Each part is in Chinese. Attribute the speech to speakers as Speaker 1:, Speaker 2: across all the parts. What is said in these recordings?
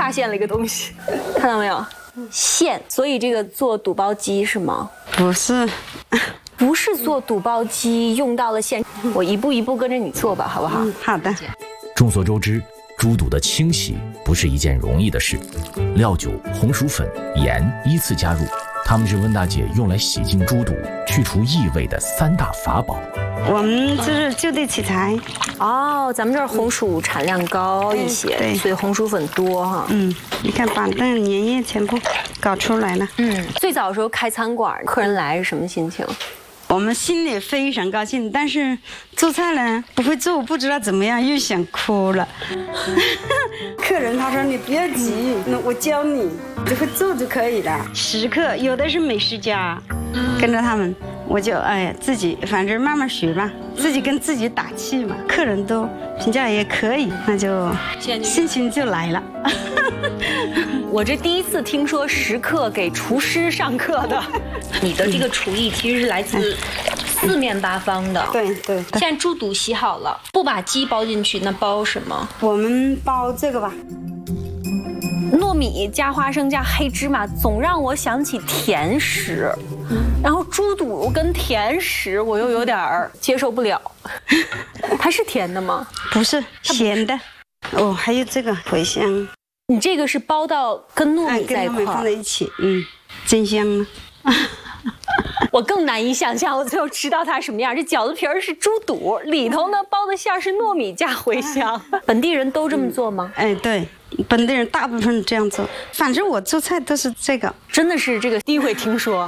Speaker 1: 发现了一个东西，看到没有？馅，所以这个做肚包鸡是吗？
Speaker 2: 不是，
Speaker 1: 不是做肚包鸡用到了馅，我一步一步跟着你做吧，好不好？
Speaker 2: 好的。
Speaker 3: 众所周知，猪肚的清洗不是一件容易的事，料酒、红薯粉、盐依次加入，它们是温大姐用来洗净猪肚、去除异味的3大法宝。
Speaker 2: 我们就是就地取材。
Speaker 1: 哦，咱们这儿红薯产量高一些，
Speaker 2: 对，
Speaker 1: 所以红薯粉多哈。
Speaker 2: 你看把那个粘液全部搞出来了。
Speaker 1: 最早的时候开餐馆，客人来是什么心情？
Speaker 2: 我们心里非常高兴，但是做菜呢不会做，不知道怎么样，又想哭了。客人他说你不要急，那我教你，只会做就可以了。食客有的是美食家，跟着他们，我就自己反正慢慢学吧，自己跟自己打气嘛。客人都评价也可以，那就心情就来了。
Speaker 1: 我这第一次听说食客给厨师上课的。你的这个厨艺其实是来自四面八方的。
Speaker 2: 对。
Speaker 1: 现在猪肚洗好了，不把鸡包进去，那包什么？
Speaker 2: 我们包这个吧。
Speaker 1: 糯米加花生加黑芝麻，总让我想起甜食。然后猪肚跟甜食，我又有点接受不了。它是甜的吗？
Speaker 2: 不是，咸的。哦，还有这个茴香。
Speaker 1: 你这个是包到跟糯米在一块儿，
Speaker 2: 跟糯米放在一起，真香啊！
Speaker 1: 我更难以想象，我最后吃到它什么样。这饺子皮儿是猪肚，里头呢包的馅是糯米加茴香。本地人都这么做吗？
Speaker 2: 对，本地人大部分这样做。反正我做菜都是这个，
Speaker 1: 真的是这个第一回听说。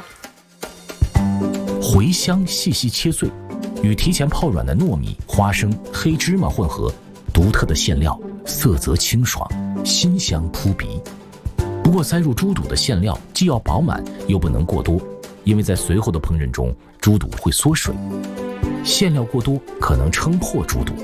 Speaker 3: 茴香细细切碎，与提前泡软的糯米、花生、黑芝麻混合，独特的馅料，色泽清爽，辛香扑鼻。不过塞入猪肚的馅料既要饱满，又不能过多，因为在随后的烹饪中，猪肚会缩水，馅料过多可能撑破猪肚。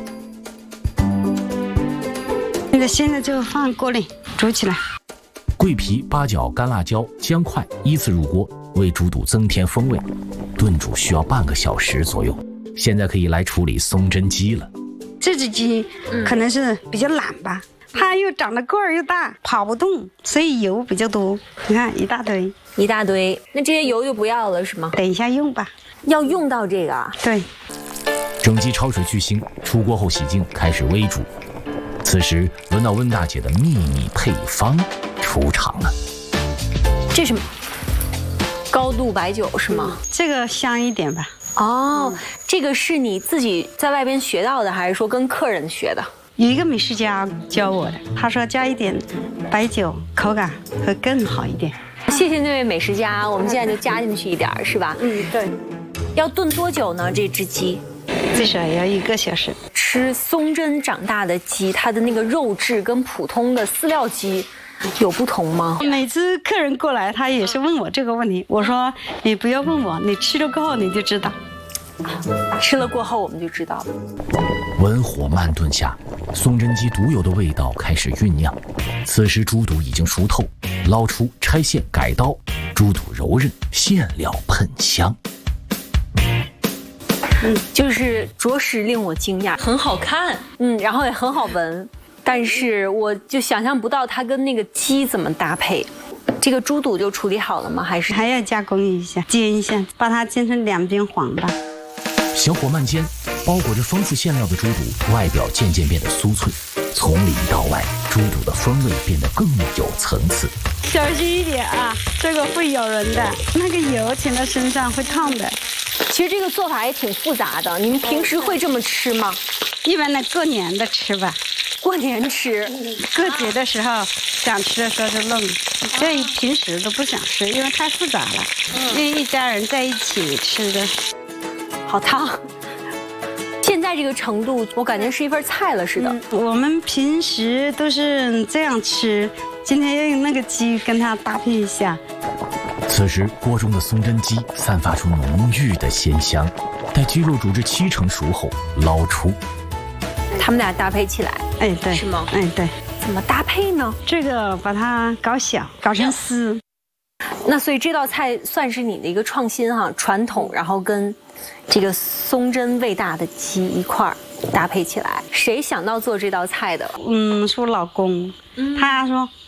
Speaker 2: 那个馅料就放锅里煮起来。
Speaker 3: 桂皮、八角、干辣椒、姜块依次入锅，为猪肚增添风味。炖煮需要半个小时左右。现在可以来处理松针鸡了。
Speaker 2: 这只鸡可能是比较懒吧，它又长得个儿又大，跑不动，所以油比较多。你看一大堆，
Speaker 1: 一大堆。那这些油就不要了是吗？
Speaker 2: 等一下用吧。
Speaker 1: 要用到这个啊？
Speaker 2: 对。
Speaker 3: 整鸡焯水去腥，出锅后洗净，开始煨煮。此时轮到温大姐的秘密配方出场了。
Speaker 1: 这是高度白酒是吗？
Speaker 2: 这个香一点吧。
Speaker 1: 哦，这个是你自己在外边学到的，还是说跟客人学的？
Speaker 2: 有一个美食家教我的，他说加一点白酒，口感会更好一点。
Speaker 1: 谢谢那位美食家，我们现在就加进去一点，是吧？
Speaker 2: 对。
Speaker 1: 要炖多久呢？这只鸡
Speaker 2: 最少也要1个小时。
Speaker 1: 吃松针长大的鸡，它的那个肉质跟普通的饲料鸡有不同吗？
Speaker 2: 每次客人过来，他也是问我这个问题。我说你不要问我，你吃了过后你就知道。
Speaker 1: 吃了过后我们就知道了。
Speaker 3: 文火慢炖下，松针鸡独有的味道开始酝酿。此时猪肚已经熟透，捞出拆馅改刀，猪肚柔韧，馅料喷香。
Speaker 1: 就是着实令我惊讶，很好看，然后也很好闻，但是我就想象不到它跟那个鸡怎么搭配。这个猪肚就处理好了吗？还要
Speaker 2: 加工一下，煎一下，把它煎成2边黄吧。
Speaker 3: 小火慢煎，包裹着丰富馅料的猪肚外表渐渐变得酥脆，从里到外，猪肚的风味变得更有层次。
Speaker 2: 小心一点啊，这个会咬人的，那个油溅到身上会烫的。
Speaker 1: 其实这个做法也挺复杂的，你们平时会这么吃吗？
Speaker 2: 一般的过年的吃吧。
Speaker 1: 过年吃，
Speaker 2: 过节的时候想吃的时候就弄，这平时都不想吃，因为太复杂了。因为一家人在一起吃的，
Speaker 1: 好烫。现在这个程度，我感觉是一份菜了似的。
Speaker 2: 我们平时都是这样吃，今天要用那个鸡跟它搭配一下。
Speaker 3: 此时锅中的松针鸡散发出浓郁的鲜香，待鸡肉煮至70%熟后捞出。
Speaker 1: 他们俩搭配起来，
Speaker 2: 对，
Speaker 1: 是吗？
Speaker 2: 对。
Speaker 1: 怎么搭配呢？
Speaker 2: 这个把它搞小，搞成丝。
Speaker 1: 那所以这道菜算是你的一个创新哈，传统，然后跟这个松针味大的鸡一块儿搭配起来。谁想到做这道菜的？
Speaker 2: 是我老公，他说